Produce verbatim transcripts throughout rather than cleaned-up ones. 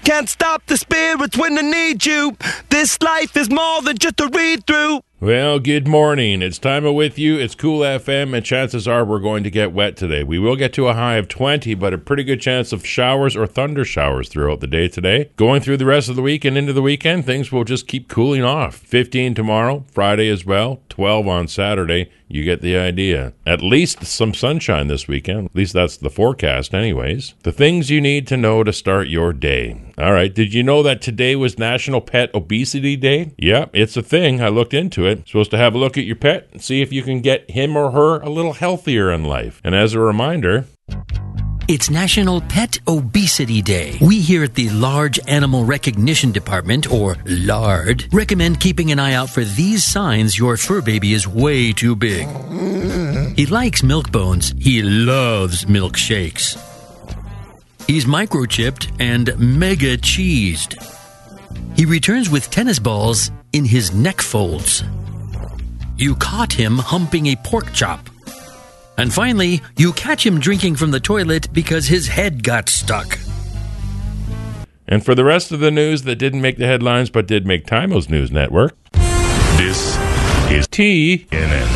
Can't stop the spirits when they need you. This life is more than just a read-through. Well, good morning. It's time of with you. It's Cool F M, and chances are we're going to get wet today. We will get to a high of twenty, but a pretty good chance of showers or thunder showers throughout the day today. Going through the rest of the week and into the weekend, things will just keep cooling off. fifteen tomorrow, Friday as well, twelve on Saturday. You get the idea. At least some sunshine this weekend. At least that's the forecast anyways. The things you need to know to start your day. All right, did you know that today was National Pet Obesity Day? Yep, it's a thing. I looked into it. Supposed to have a look at your pet and see if you can get him or her a little healthier in life. And as a reminder, it's National Pet Obesity Day. We here at the Large Animal Recognition Department, or LARD, recommend keeping an eye out for these signs your fur baby is way too big. He likes milk bones. He loves milkshakes. He's microchipped and mega cheesed. He returns with tennis balls in his neck folds. You caught him humping a pork chop. And finally, you catch him drinking from the toilet because his head got stuck. And for the rest of the news that didn't make the headlines but did make Timo's News Network, this is T N N.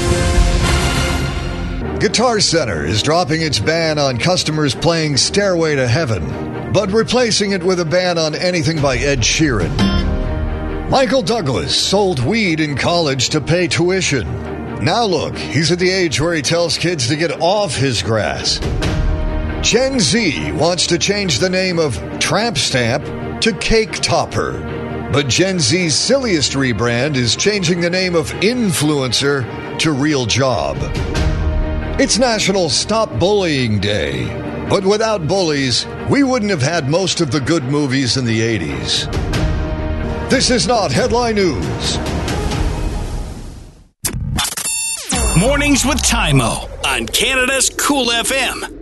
Guitar Center is dropping its ban on customers playing Stairway to Heaven, but replacing it with a ban on anything by Ed Sheeran. Michael Douglas sold weed in college to pay tuition. Now look, he's at the age where he tells kids to get off his grass. Gen Z wants to change the name of Tramp Stamp to Cake Topper. But Gen Z's silliest rebrand is changing the name of Influencer to Real Job. It's National Stop Bullying Day. But without bullies, we wouldn't have had most of the good movies in the eighties. This is not Headline News. Mornings with Timo on Canada's Cool F M.